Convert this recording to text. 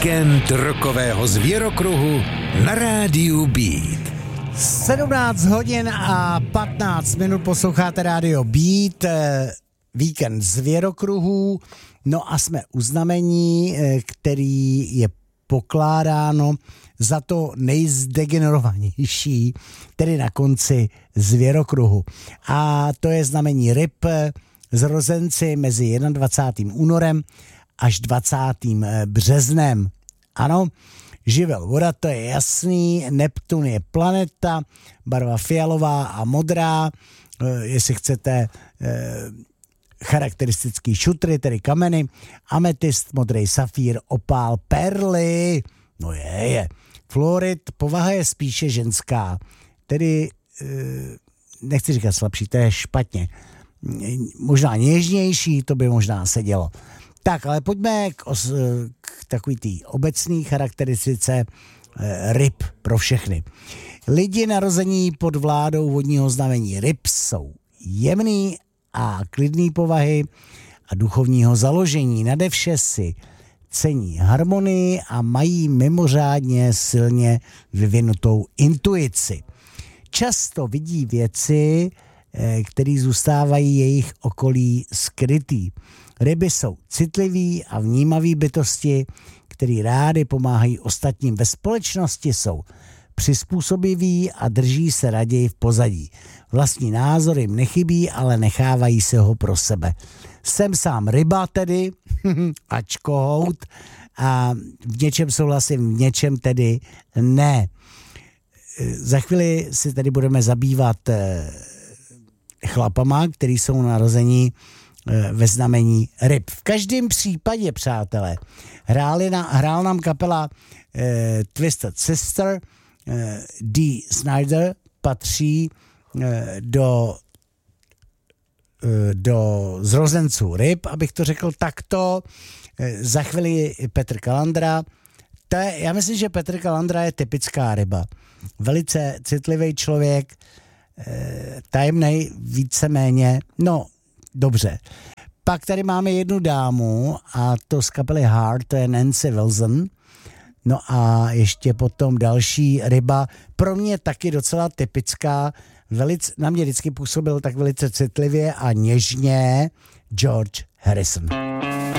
Víkend rokového zvěrokruhu na rádiu Beat. 17 hodin a 15 minut posloucháte rádio Beat, víkend zvěrokruhů. No a jsme u znamení, který je pokládáno za to nejzdegenerovanější, tedy na konci zvěrokruhu. A to je znamení ryb, zrozenci mezi 21. únorem až 20. březnem. Ano, živel voda, to je jasný, Neptun je planeta, barva fialová a modrá, jestli chcete charakteristický šutry, tedy kameny, ametist, modrý safír, opál, perly, no je. Fluorid, povaha je spíše ženská, tedy nechci říkat slabší, to je špatně. Možná něžnější, to by možná sedělo. Tak, ale pojďme k takový tý obecný charakteristice ryb pro všechny. Lidi narození pod vládou vodního znamení ryb jsou jemný a klidný povahy a duchovního založení. Nadevše si cení harmonii a mají mimořádně silně vyvinutou intuici. Často vidí věci, které zůstávají jejich okolí skrytý. Ryby jsou citliví a vnímaví bytosti, který rády pomáhají ostatním. Ve společnosti jsou přizpůsobiví a drží se raději v pozadí. Vlastní názor jim nechybí, ale nechávají se ho pro sebe. Jsem sám ryba tedy, ačkohout, a v něčem souhlasím, v něčem tedy ne. Za chvíli si tedy budeme zabývat chlapama, který jsou narození ve znamení ryb. V každém případě, přátelé, hrál nám kapela Twisted Sister, Dee Snider patří do zrozenců ryb, abych to řekl takto. Za chvíli Petr Kalandra. Já myslím, že Petr Kalandra je typická ryba. Velice citlivý člověk, tajemnej víceméně, no dobře. Pak tady máme jednu dámu a to z kapely Heart, to je Nancy Wilson. No a ještě potom další ryba, pro mě taky docela typická, na mě vždycky působil tak velice citlivě a něžně, George Harrison.